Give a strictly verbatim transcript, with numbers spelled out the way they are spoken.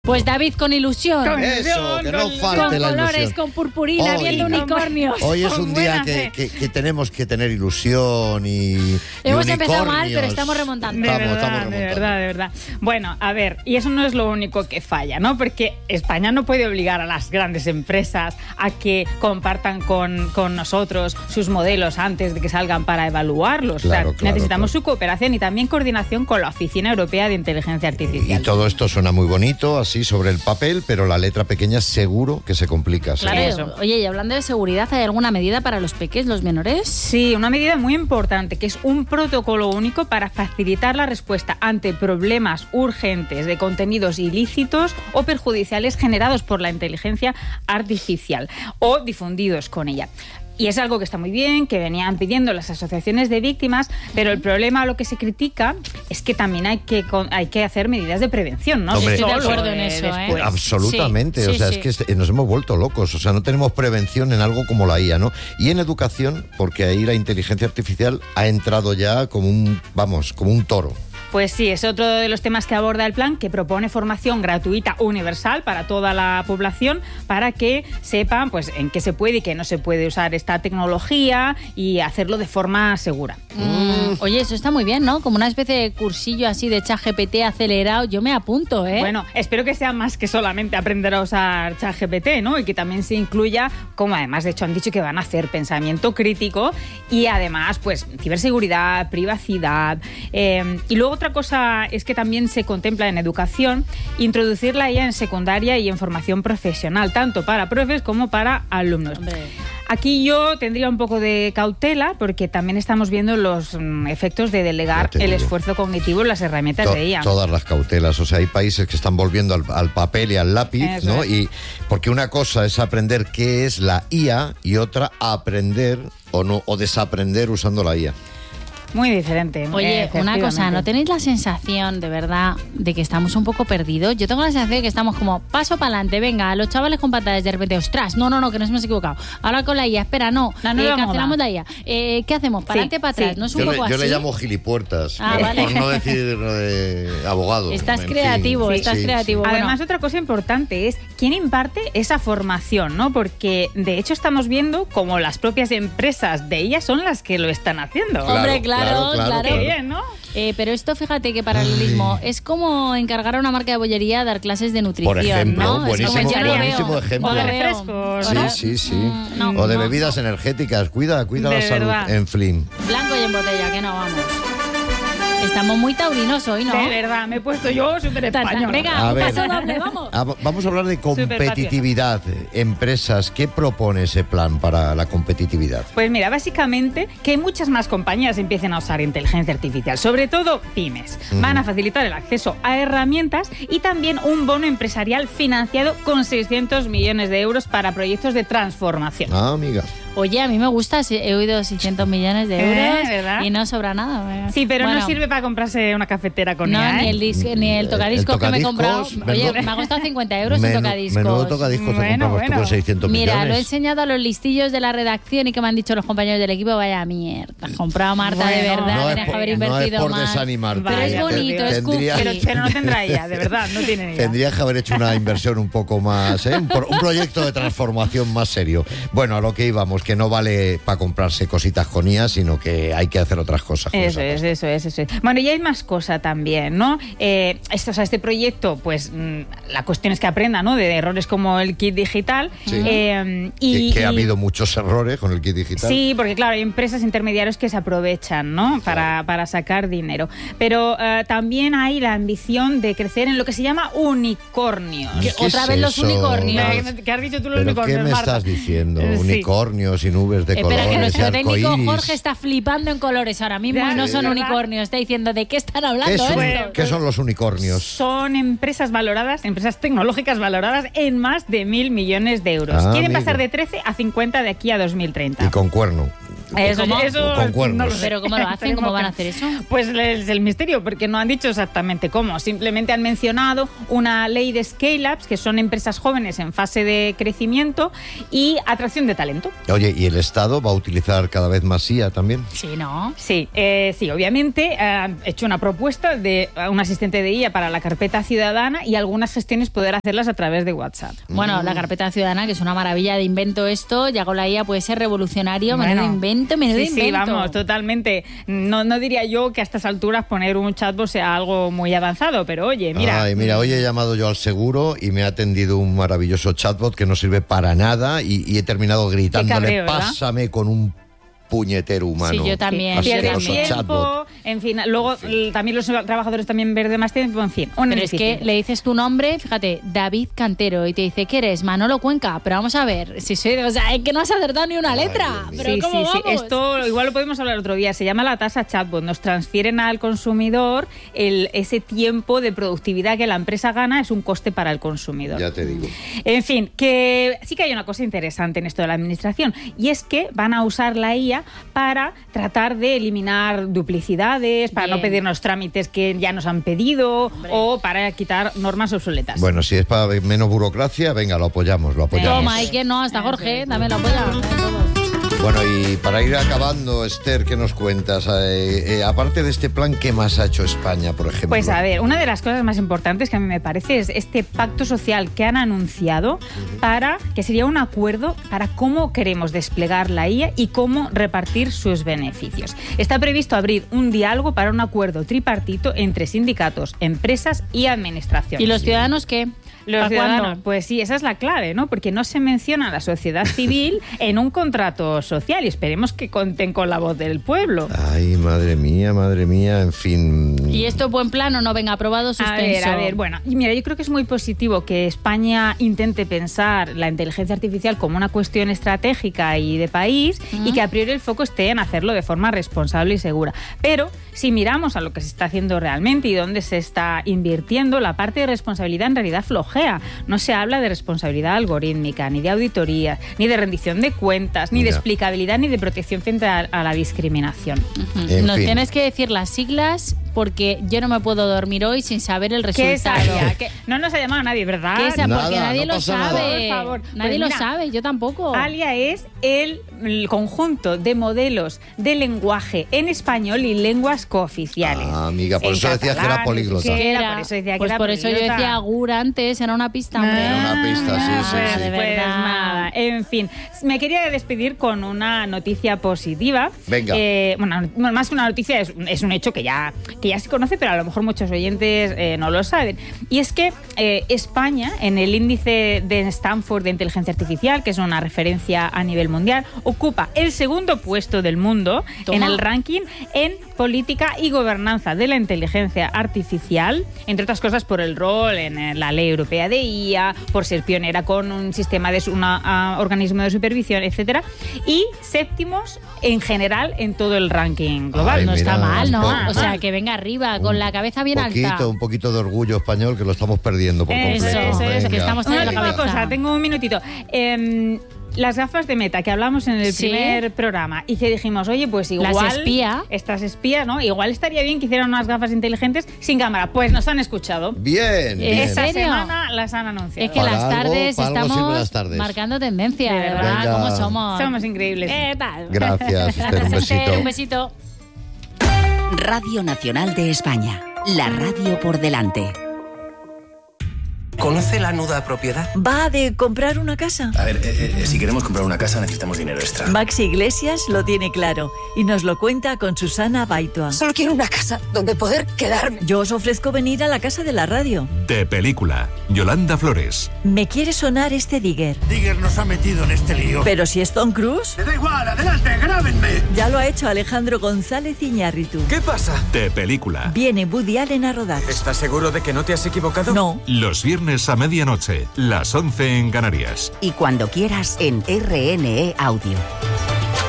Pues David, con ilusión. Con Eso, que no falte con la colores, ilusión. con purpurina, Hoy, viendo unicornios. Hoy es Con un día buena que, fe. que, que tenemos que tener ilusión y, y Hemos empezado mal, unicornios. pero estamos remontando. De Estamos, verdad, estamos de remontando. verdad, de verdad. Bueno, a ver, y eso no es lo único que falla, ¿no? Porque España no puede obligar a las grandes empresas a que compartan con, con nosotros sus modelos antes de que salgan para evaluarlos. Claro, o sea, claro, necesitamos claro. su cooperación y también coordinación con la Oficina Europea de Inteligencia Y Artificial. todo esto suena muy bonito, así sobre el papel, pero la letra pequeña seguro que se complica. Claro, seguro. Eso. oye, y hablando de seguridad, ¿hay alguna medida para los peques, los menores? Sí, una medida muy importante, que es un protocolo único para facilitar la respuesta ante problemas urgentes de contenidos ilícitos o perjudiciales generados por la inteligencia artificial o difundidos con ella. Y es algo que está muy bien, que venían pidiendo las asociaciones de víctimas, pero el problema, lo que se critica, es que también hay que, con- hay que hacer medidas de prevención, ¿no? Hombre, Estoy de Solo, acuerdo en eh, eso, ¿eh? después. Absolutamente, Sí, o sí, sea, sí. es que este- nos hemos vuelto locos, o sea, no tenemos prevención en algo como la I A, ¿no? Y en educación, porque ahí la inteligencia artificial ha entrado ya como un, vamos, como un toro. Pues sí, es otro de los temas que aborda el plan, que propone formación gratuita universal para toda la población, para que sepan pues en qué se puede y qué no se puede usar esta tecnología y hacerlo de forma segura. Mm, oye, eso está muy bien, ¿no? Como una especie de cursillo así de ChatGPT acelerado. Yo me apunto, ¿eh? Bueno, espero que sea más que solamente aprender a usar ChatGPT, ¿no? Y que también se incluya, como además de hecho han dicho que van a hacer pensamiento crítico y además pues ciberseguridad, privacidad. Eh, y luego otra cosa es que también se contempla en educación introducir la I A en secundaria y en formación profesional, tanto para profes como para alumnos. Hombre. Aquí yo tendría un poco de cautela porque también estamos viendo los mm, efectos de delegar Ya te el digo. esfuerzo cognitivo en las herramientas To- de I A. Todas las cautelas, o sea, hay países que están volviendo al, al papel y al lápiz, Eso ¿no? es. Y porque una cosa es aprender qué es la I A y otra aprender o no o desaprender usando la I A. Muy diferente. Oye, una cosa, ¿no tenéis la sensación de verdad de que estamos un poco perdidos? Yo tengo la sensación de que estamos como paso para adelante, venga, los chavales con pantallas de repente, ostras, no, no, no, que nos hemos equivocado. Ahora con la I A, espera, no, La nueva eh, cancelamos moda. la I A. Eh, ¿Qué hacemos? ¿Para Sí, adelante, para atrás? sí. ¿No es un Yo, le, poco yo así? le llamo gilipuertas, Ah, por, vale. por no decir eh, abogados. Estás en creativo, fin. estás Sí, sí, creativo. sí. Bueno. Además, otra cosa importante es quién imparte esa formación, ¿no? Porque de hecho estamos viendo como las propias empresas de ellas son las que lo están haciendo. Claro, Hombre, claro, claro, claro, claro. Qué bien, ¿no? Eh, pero esto, fíjate qué paralelismo. Ay. Es como encargar a una marca de bollería a dar clases de nutrición, Por ejemplo, ¿no? buenísimo, es como, yo lo buenísimo veo, ejemplo. yo lo O de veo. refrescos, Sí, ¿no? sí, sí. Mm, no, o de no, bebidas no. energéticas. Cuida, cuida De la salud. verdad. En fin. Blanco y en botella, que no vamos. Estamos muy taurinos hoy, ¿no? De verdad, me he puesto yo súper Ta- ta- español. Venga, A un ver. paso doble, vamos. Ah, va- Vamos a hablar de competitividad. Empresas, ¿qué propone ese plan para la competitividad? Pues mira, básicamente que muchas más compañías empiecen a usar inteligencia artificial, sobre todo pymes. Van a facilitar el acceso a herramientas y también un bono empresarial financiado con seiscientos millones de euros para proyectos de transformación. Ah, amiga. Oye, a mí me gusta, sí, he oído seiscientos millones de Eh, euros ¿verdad? y no sobra nada. Sí, pero Bueno, no sirve para comprarse una cafetera con No, I A, ¿eh? ni el, dis- ni el tocadiscos El que me he comprado. tocadiscos, Oye, menudo- me ha costado cincuenta euros un Menú- tocadiscos. Menudo tocadiscos te Bueno, compramos tú bueno. con seiscientos Mira, millones. lo he enseñado a los listillos de la redacción y que me han dicho los compañeros del equipo, vaya mierda, has comprado Marta de Bueno, verdad, no es tenías por- que haber no es invertido por más. desanimarte. Pero es Vaya, bonito, es tendría- cookie. Pero, pero no tendrá ella, de verdad, no tiene ni idea. Tendrías que haber hecho una inversión un poco más, ¿eh? un, pro- un proyecto de transformación más serio. Bueno, a lo que íbamos, que no vale para comprarse cositas con I A, sino que hay que hacer otras cosas. con Eso esa es, pasta. eso es, eso es. Bueno, y hay más cosa también, ¿no? Eh, esto, o sea, este proyecto, pues mm, la cuestión es que aprenda, ¿no? De errores como el kit digital. Sí. Eh, y, que, que ha y- habido muchos errores con el kit digital. Sí, porque claro, hay empresas intermediarias que se aprovechan, ¿no? Para, para sacar dinero. Pero eh, también hay la ambición de crecer en lo que se llama unicornios. ¿Qué Otra es vez los eso? unicornios. ¿Qué, qué has dicho tú los ¿Pero unicornios, qué me Marta? estás diciendo? Eh, sí. Unicornios y nubes de colores. Espera, que nuestro y técnico arcoíris. Jorge está flipando en colores ahora mismo Ya, y no son ¿verdad? unicornios. Está diciendo, ¿de qué están ¿Qué hablando son, esto? qué son los unicornios? Son empresas valoradas, empresas tecnológicas valoradas en más de mil millones de euros. Ah, Quieren amigo. pasar de trece a cincuenta de aquí a dos mil treinta. Y con cuerno. Eso, ¿Cómo? eso Con cuernos. no lo sé. ¿Pero cómo lo hacen? ¿Cómo van a hacer eso? Pues es el misterio, porque no han dicho exactamente cómo. Simplemente han mencionado una ley de scale-ups, que son empresas jóvenes en fase de crecimiento y atracción de talento. Oye, ¿y el Estado va a utilizar cada vez más I A también? Sí, ¿no? Sí, eh, sí, obviamente han hecho una propuesta de un asistente de I A para la carpeta ciudadana y algunas gestiones poder hacerlas a través de WhatsApp. Bueno, la carpeta ciudadana, que es una maravilla de invento esto, ya con la I A puede ser revolucionario, menudo Bueno, invento, menudo sí, invento. Sí, vamos, totalmente. No, no diría yo que a estas alturas poner un chatbot sea algo muy avanzado, pero oye, mira... Ay, mira, hoy he llamado yo al seguro y me ha atendido un maravilloso chatbot que no sirve para nada y, y he terminado gritándole, cabreo, ¿verdad? pásame con un puñetero humano. Sí, yo también. Pierde Asqueroso tiempo, chatbot. en fin, luego l- también los trabajadores también pierden más tiempo, en fin. Un Pero es que difícil. le dices tu nombre, fíjate, David Cantero, y te dice, ¿qué eres? Manolo Cuenca. Pero vamos a ver, si soy, o sea, es que no has acertado ni una Ay, letra. Dios mío. Pero Sí, ¿cómo sí, sí. vamos? Esto igual lo podemos hablar otro día. Se llama la tasa chatbot. Nos transfieren al consumidor el, ese tiempo de productividad que la empresa gana, es un coste para el consumidor. Ya te digo. En fin, que sí que hay una cosa interesante en esto de la administración, y es que van a usar la I A para tratar de eliminar duplicidades, para Bien. no pedirnos trámites que ya nos han pedido, Hombre. o para quitar normas obsoletas. Bueno, si es para menos burocracia, venga, lo apoyamos, lo apoyamos. Toma, y que no, hasta Jorge, también lo apoya. eh, todos. Bueno, y para ir acabando, Esther, ¿qué nos cuentas? Eh, eh, aparte de este plan, ¿qué más ha hecho España, por ejemplo? Pues a ver, una de las cosas más importantes que a mí me parece es este pacto social que han anunciado para, que sería un acuerdo para cómo queremos desplegar la I A y cómo repartir sus beneficios. Está previsto abrir un diálogo para un acuerdo tripartito entre sindicatos, empresas y administraciones. ¿Y los ciudadanos qué? Los ¿Para ciudadanos, cuándo? pues sí, esa es la clave, ¿no? Porque no se menciona a la sociedad civil en un contrato social y esperemos que conten con la voz del pueblo. Ay, madre mía, madre mía, en fin... ¿Y esto buen plan o no? Venga, aprobado, A suspenso. ver, a ver, bueno, y mira, yo creo que es muy positivo que España intente pensar la inteligencia artificial como una cuestión estratégica y de país Uh-huh. y que a priori el foco esté en hacerlo de forma responsable y segura. Pero si miramos a lo que se está haciendo realmente y dónde se está invirtiendo, la parte de responsabilidad en realidad flojea. No se habla de responsabilidad algorítmica, ni de auditoría, ni de rendición de cuentas, ni de Ya. explicabilidad, ni de protección frente a, a la discriminación. Ujú. En Nos fin. tienes que decir las siglas porque yo no me puedo dormir hoy sin saber el ¿Qué es resultado. ALIA? ¿Qué? No nos ha llamado nadie, ¿verdad? ¿Qué es ALIA? Nada, Porque nadie no lo pasa nada. sabe. Por favor. Nadie Pues lo mira, sabe, yo tampoco. ALIA es el, el conjunto de modelos de lenguaje en español y lenguas cooficiales. Ah, amiga, por En eso decías que era catalán, políglota. que ¿Qué era, era? por eso decía que pues era por eso yo políglota. decía Agur antes, era una pista, hombre. Era una pista, sí, sí, pues, sí. De pues verdad. nada, en fin. Me quería despedir con una noticia positiva. Venga. Eh, bueno, no- más que una noticia, es, es un hecho que ya, que ya se conoce, pero a lo mejor muchos oyentes eh, no lo saben. Y es que eh, España, en el índice de Stanford de inteligencia artificial, que es una referencia a nivel mundial, ocupa el segundo puesto del mundo Toma. en el ranking en política y gobernanza de la inteligencia artificial, entre otras cosas por el rol en eh, la ley europea de I A, por ser pionera con un sistema de su- una, ah, organismo de supervisión, etcétera, y séptimos en general en todo el ranking global. Ay, No está mira, mal, ¿no? un O sea, mal. que venga arriba, con la cabeza bien poquito, alta. Un poquito de orgullo español que lo estamos perdiendo por Eso, completo. eso, eso, que Venga. estamos Una en la última cabeza. cosa, tengo un minutito. Em, las gafas de Meta que hablamos en el Sí. primer programa y que dijimos, oye, pues igual... Las espía. Estas espías, ¿no? Igual estaría bien que hicieran unas gafas inteligentes sin cámara. Pues nos han escuchado. Bien, bien. ¿En Esta serio? semana las han anunciado. Es que Para las algo- tardes para algo sirven estamos las tardes. marcando tendencia, De de verdad. verdad. Venga. ¿Cómo somos? Somos increíbles. ¿Qué tal? Gracias, Esther, un Gracias, Esther, besito. Un besito. Radio Nacional de España. La radio por delante. ¿Conoce la nuda propiedad? ¿Va de comprar una casa? A ver, eh, eh, si queremos comprar una casa necesitamos dinero extra. Maxi Iglesias lo tiene claro y nos lo cuenta con Susana Baitua. Solo quiero una casa donde poder quedarme. Yo os ofrezco venir a la casa de la radio. De película, Yolanda Flores. Me quiere sonar este Digger. Digger nos ha metido en este lío. Pero si es Tom Cruise, Me da igual, adelante, grábenme. ya lo ha hecho Alejandro González Iñárritu. ¿Qué pasa? De película, Viene Woody Allen a rodar. ¿Estás seguro de que no te has equivocado? No. los viernes a medianoche, las once en Canarias. Y cuando quieras en R N E Audio.